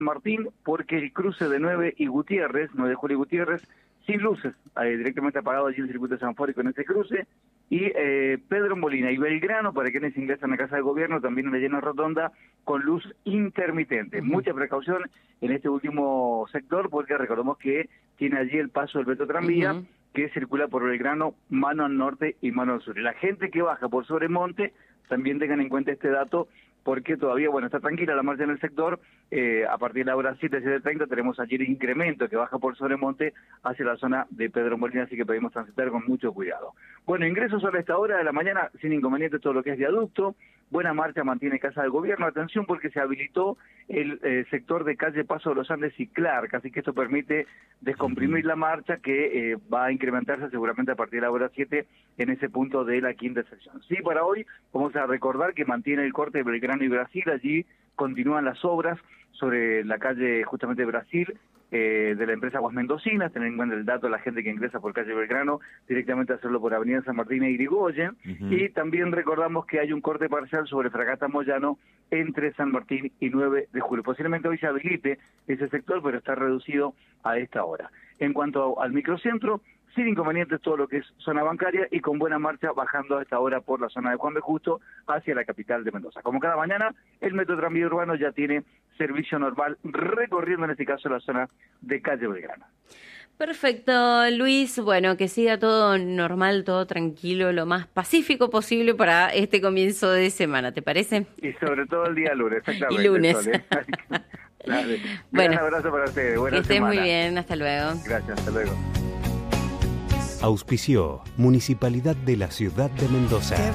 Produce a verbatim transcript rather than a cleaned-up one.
Martín, porque el cruce de nueve y Gutiérrez, nueve de julio y Gutiérrez, sin luces, eh, directamente apagado allí el circuito sanfórico en este cruce, y eh, Pedro Molina y Belgrano, para quienes ingresan a Casa de Gobierno, también en la llena rotonda, con luz intermitente. Uh-huh. Mucha precaución en este último sector, porque recordemos que tiene allí el paso del Metro Tranvía, uh-huh, que circula por Belgrano, mano al norte y mano al sur. Y la gente que baja por Sobremonte, también tengan en cuenta este dato, porque todavía, bueno, está tranquila la marcha en el sector. Eh, a partir de la hora siete, siete treinta tenemos allí el incremento que baja por Sobremonte hacia la zona de Pedro Molina, así que pedimos transitar con mucho cuidado. Bueno, ingresos a esta hora de la mañana, sin inconveniente todo lo que es viaducto. Buena marcha mantiene Casa del Gobierno. Atención, porque se habilitó el eh, sector de calle Paso de los Andes y Clark, así que esto permite descomprimir la marcha, que eh, va a incrementarse seguramente a partir de la hora siete en ese punto de la quinta sección. Sí, para hoy vamos a recordar que mantiene el corte de Belgrano y Brasil. Allí continúan las obras sobre la calle justamente Brasil, eh, de la empresa Aguas Mendocinas. Tener en cuenta el dato de la gente que ingresa por calle Belgrano, directamente hacerlo por avenida San Martín e Irigoyen. Uh-huh. Y también recordamos que hay un corte parcial sobre Fragata Moyano entre San Martín y nueve de julio. Posiblemente hoy se habilite ese sector, pero está reducido a esta hora. En cuanto al microcentro, sin inconvenientes todo lo que es zona bancaria y con buena marcha bajando a esta hora por la zona de Juan B. Justo hacia la capital de Mendoza. Como cada mañana, el Metro Tranvía Urbano ya tiene servicio normal recorriendo en este caso la zona de calle Belgrano. Perfecto, Luis. Bueno, que siga todo normal, todo tranquilo, lo más pacífico posible para este comienzo de semana, ¿te parece? Y sobre todo el día lunes, exactamente. Y lunes. Sol, ¿eh? Dale. Bueno, un abrazo para ustedes. Buena que estés semana. muy bien, hasta luego. Gracias, hasta luego. Auspició Municipalidad de la Ciudad de Mendoza.